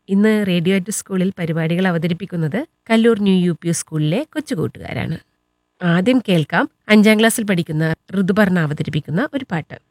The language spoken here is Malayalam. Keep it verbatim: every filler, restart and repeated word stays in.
ഇന്ന് റേഡിയോ അറ്റ് സ്കൂളിൽ പരിപാടികൾ അവതരിപ്പിക്കുന്നത് കല്ലൂർ ന്യൂ യു പി സ്കൂളിലെ കൊച്ചുകൂട്ടുകാരാണ്. ആദ്യം കേൾക്കാം അഞ്ചാം ക്ലാസ്സിൽ പഠിക്കുന്ന ഋതുപർണ അവതരിപ്പിക്കുന്ന ഒരു പാട്ട്.